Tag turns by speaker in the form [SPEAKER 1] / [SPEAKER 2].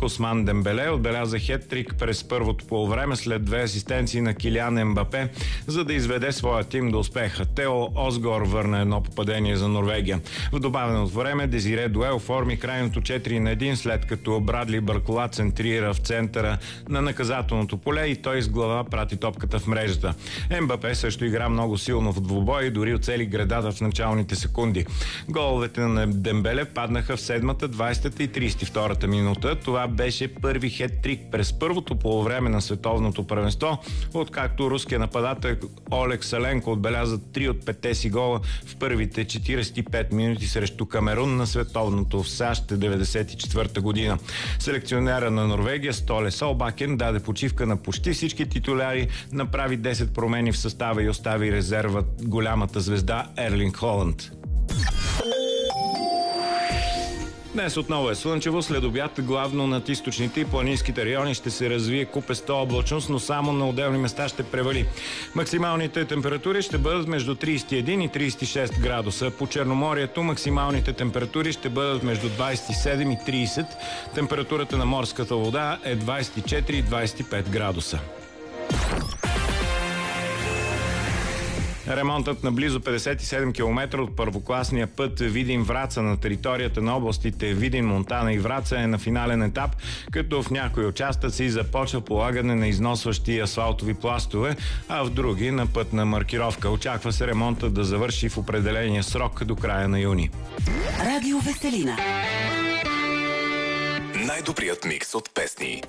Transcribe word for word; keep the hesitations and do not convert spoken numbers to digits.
[SPEAKER 1] пък Осман Дембеле отбеляза хет-трик през първото полувреме след две асистенции на Килиан Ембапе, за да изведе своя тим до успеха. Тео Осгор върна едно попадение за Норвегия. В добавеното време Дезире Дуе оформи крайното четири на едно, след като Брадли Баркола центрира в центъра на наказателното поле и той с глава прати топката в мрежата. Ембапе също игра много силно в двубой и дори оцели гредата в началните секунди. Головете на Дембеле паднаха в седмата, двайсета и трийсет и втората минута. Това беше първи хет-трик през първото полувреме на световното първенство, откакто руския нападател Олег Саленко отбеляза три от петте си гола в първите четирийсет и пет минути срещу Камерун на световното в САЩ деветдесет и четвърта година. Селекционера на Норвегия Столе Солбакен даде почивка на почти всички титуляри, направи десет промени в състава и остави резерва голямата звезда Ерлинг Холанд. Днес отново е слънчево, след обяд главно над източните и планинските райони ще се развие купеста облачност, но само на отделни места ще превали. Максималните температури ще бъдат между трийсет и един и трийсет и шест градуса. По Черноморието максималните температури ще бъдат между двайсет и седем и трийсет. Температурата на морската вода е двайсет и четири и двайсет и пет градуса. Ремонтът на близо петдесет и седем километра от първокласния път Видин-Враца на територията на областите Видин, Монтана и Враца е на финален етап, като в някои участъци започва полагане на износващи асфалтови пластове, а в други на пътна маркировка. Очаква се ремонтът да завърши в определения срок до края на юни.
[SPEAKER 2] Радио Веселина.
[SPEAKER 3] Най-добрият микс от песни.